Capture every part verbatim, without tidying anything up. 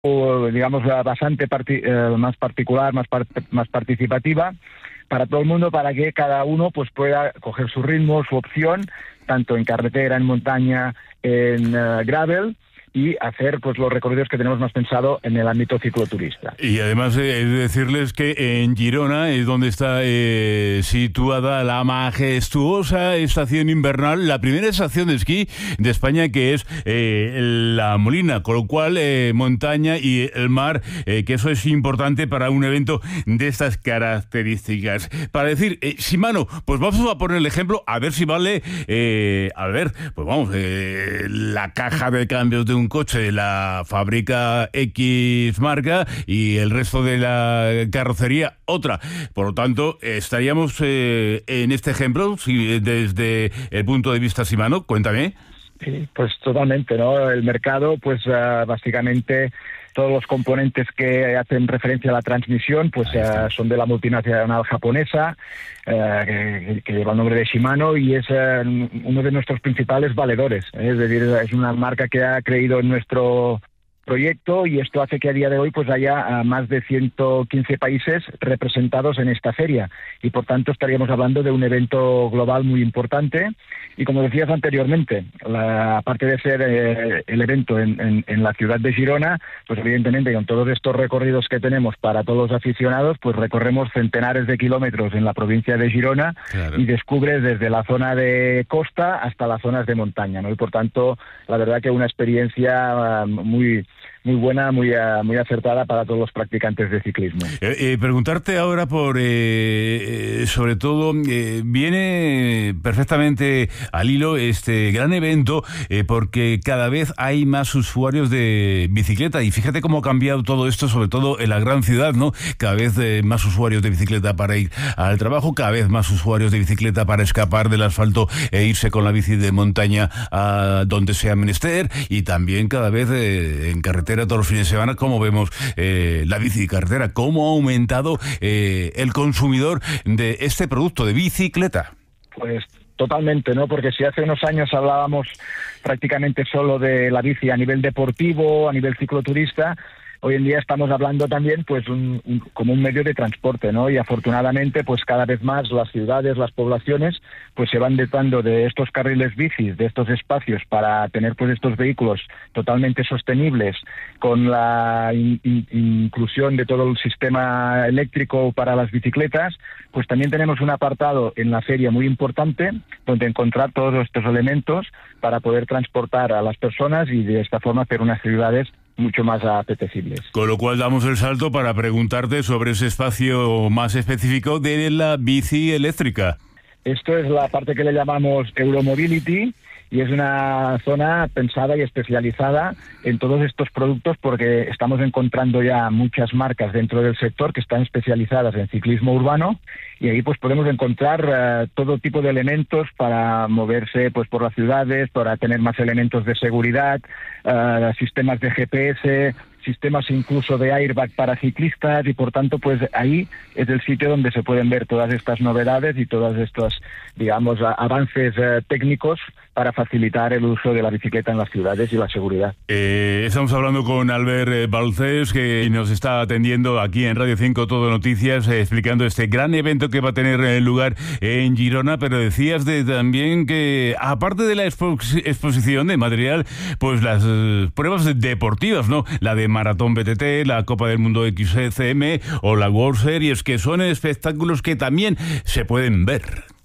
digamos, bastante parti eh, más particular, más, par más participativa para todo el mundo, para que cada uno pues pueda coger su ritmo, su opción, tanto en carretera, en montaña, en uh, gravel, y hacer pues los recorridos que tenemos más pensado en el ámbito cicloturista. Y además eh, decirles que en Girona es donde está eh, situada la majestuosa estación invernal, la primera estación de esquí de España, que es eh, La Molina, con lo cual eh, montaña y el mar, eh, que eso es importante para un evento de estas características. Para decir, eh, Shimano, pues vamos a poner el ejemplo, a ver si vale, eh, a ver, pues vamos, eh, la caja de cambios de un un coche, la fábrica X marca, y el resto de la carrocería otra. Por lo tanto, estaríamos eh, en este ejemplo, si desde el punto de vista Shimano, cuéntame. Sí, pues totalmente, ¿no? El mercado, pues uh, básicamente todos los componentes que hacen referencia a la transmisión, pues uh, son de la multinacional japonesa, uh, que, que lleva el nombre de Shimano, y es uh, uno de nuestros principales valedores, ¿eh? Es decir, es una marca que ha creído en nuestro proyecto, y esto hace que a día de hoy pues haya uh, más de ciento quince países representados en esta feria, y por tanto estaríamos hablando de un evento global muy importante. Y como decías anteriormente, la, aparte de ser eh, el evento en, en, en la ciudad de Girona, pues evidentemente con todos estos recorridos que tenemos para todos los aficionados, pues recorremos centenares de kilómetros en la provincia de Girona. Claro. Y descubres desde la zona de costa hasta las zonas de montaña, ¿no? Y por tanto, la verdad que una experiencia uh, muy... muy buena, muy uh, muy acertada para todos los practicantes de ciclismo. Eh, eh, preguntarte ahora por, eh, eh, sobre todo, eh, viene perfectamente al hilo este gran evento, eh, porque cada vez hay más usuarios de bicicleta, y fíjate cómo ha cambiado todo esto, sobre todo en la gran ciudad, ¿no? Cada vez eh, más usuarios de bicicleta para ir al trabajo, cada vez más usuarios de bicicleta para escapar del asfalto e irse con la bici de montaña a donde sea menester, y también cada vez eh, en carretera todos los fines de semana, como vemos eh, la bici de carretera, cómo ha aumentado eh, el consumidor de este producto de bicicleta. Pues totalmente, ¿no? Porque si hace unos años hablábamos prácticamente solo de la bici a nivel deportivo, a nivel cicloturista, hoy en día estamos hablando también pues un, un, como un medio de transporte, ¿no? Y afortunadamente pues cada vez más las ciudades, las poblaciones pues se van dotando de estos carriles bicis, de estos espacios para tener pues estos vehículos totalmente sostenibles, con la in, in, inclusión de todo el sistema eléctrico para las bicicletas. Pues también tenemos un apartado en la feria muy importante donde encontrar todos estos elementos para poder transportar a las personas y de esta forma hacer unas ciudades mucho más apetecibles. Con lo cual damos el salto para preguntarte sobre ese espacio más específico de la bici eléctrica. Esto es la parte que le llamamos Euromobility, y es una zona pensada y especializada en todos estos productos, porque estamos encontrando ya muchas marcas dentro del sector que están especializadas en ciclismo urbano, y ahí pues podemos encontrar uh, todo tipo de elementos para moverse pues por las ciudades, para tener más elementos de seguridad, uh, sistemas de G P S, sistemas incluso de airbag para ciclistas, y por tanto pues ahí es el sitio donde se pueden ver todas estas novedades y todos estos, digamos, avances eh, técnicos para facilitar el uso de la bicicleta en las ciudades y la seguridad. Eh, estamos hablando con Albert Balcells, que nos está atendiendo aquí en Radio cinco Todo Noticias, eh, explicando este gran evento que va a tener eh, lugar en Girona. Pero decías de, también que, aparte de la expo exposición de material, pues las eh, pruebas deportivas, ¿no? La de Maratón B T T, la Copa del Mundo X C M o la World Series, que son espectáculos que también se pueden ver.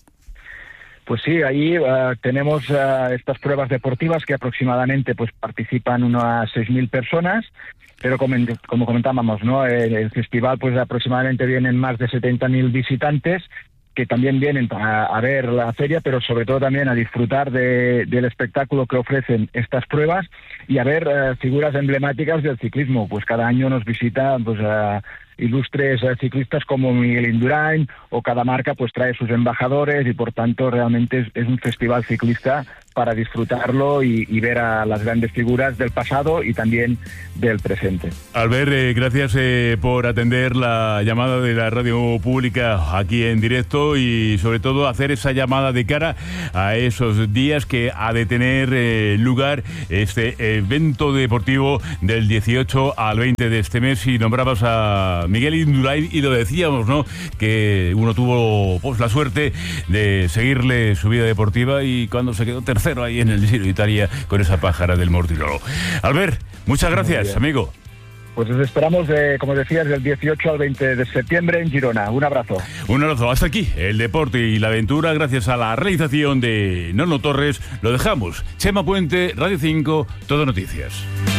Pues sí, ahí uh, tenemos uh, estas pruebas deportivas que aproximadamente pues participan unas seis mil personas, pero como, como comentábamos, ¿no? El, el festival pues aproximadamente vienen más de setenta mil visitantes que también vienen a, a ver la feria, pero sobre todo también a disfrutar de, del espectáculo que ofrecen estas pruebas y a ver uh, figuras emblemáticas del ciclismo. Pues cada año nos visita pues uh, ilustres eh, ciclistas como Miguel Indurain, o cada marca pues trae sus embajadores, y por tanto realmente es, es un festival ciclista para disfrutarlo y, y ver a las grandes figuras del pasado y también del presente. Albert, eh, gracias eh, por atender la llamada de la radio pública aquí en directo, y sobre todo hacer esa llamada de cara a esos días que ha de tener eh, lugar este evento deportivo del dieciocho al veinte de este mes. Y nombrabas a Miguel Indurain y lo decíamos, ¿no?, que uno tuvo pues la suerte de seguirle su vida deportiva, y cuando se quedó tercero ahí en el Giro de Italia con esa pájara del Mortirolo. Albert, muchas gracias, amigo. Pues os esperamos, de, como decías, del dieciocho al veinte de septiembre en Girona. Un abrazo. Un abrazo. Hasta aquí el deporte y la aventura, gracias a la realización de Nono Torres. Lo dejamos. Chema Puente, Radio cinco, Todo Noticias.